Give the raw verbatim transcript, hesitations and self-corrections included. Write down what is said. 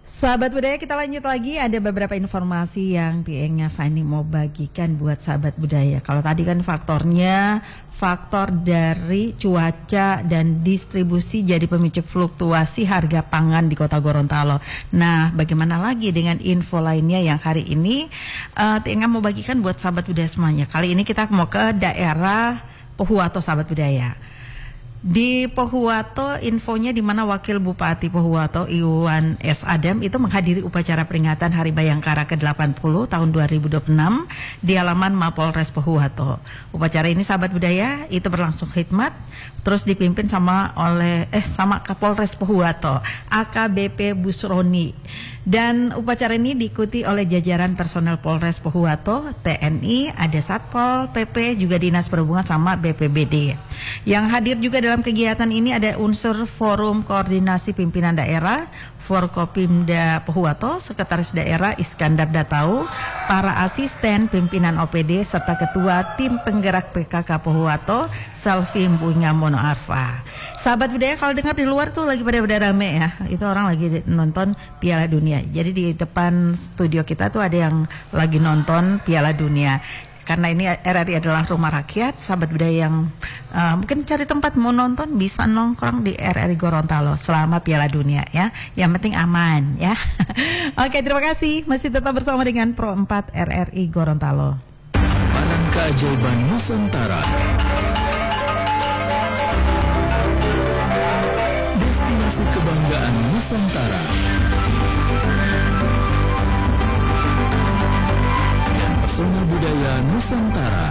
Sahabat budaya, kita lanjut lagi. Ada beberapa informasi yang Tiengnya Fani mau bagikan buat sahabat budaya. Kalau tadi kan faktornya faktor dari cuaca dan distribusi jadi pemicu fluktuasi harga pangan di Kota Gorontalo. Nah, bagaimana lagi dengan info lainnya yang hari ini uh, Tiengnya mau bagikan buat sahabat budaya semuanya. Kali ini kita mau ke daerah Pohuwato, sahabat budaya. Di Pohuwato, infonya di mana Wakil Bupati Pohuwato Iwan S. Adam itu menghadiri upacara peringatan Hari Bayangkara ke delapan puluh tahun dua ribu dua puluh enam di halaman Mapolres Pohuwato. Upacara ini, sahabat budaya, itu berlangsung khidmat terus dipimpin sama oleh eh sama Kapolres Pohuwato A K B P Busroni. Dan upacara ini diikuti oleh jajaran personel Polres Pohuwato, T N I, ada Satpol P P, juga Dinas Perhubungan sama B P B D. Yang hadir juga dalam kegiatan ini ada unsur Forum Koordinasi Pimpinan Daerah, Forkopimda Pohuwato, Sekretaris Daerah Iskandar Datau, para asisten pimpinan O P D, serta Ketua Tim Penggerak P K K Pohuwato, Selvi Mbunya Mono Arfa. Sahabat budaya, kalau dengar di luar tuh lagi pada pada rame ya, itu orang lagi nonton Piala Dunia. Jadi di depan studio kita tuh ada yang lagi nonton Piala Dunia. Karena ini R R I adalah rumah rakyat, sahabat budaya yang uh, mungkin cari tempat mau nonton bisa nongkrong di R R I Gorontalo selama Piala Dunia ya. Yang penting aman ya. Oke, terima kasih. Masih tetap bersama dengan Pro empat R R I Gorontalo. Amalan keajaiban Nusantara. Destinasi kebanggaan Nusantara. Pesona budaya Nusantara.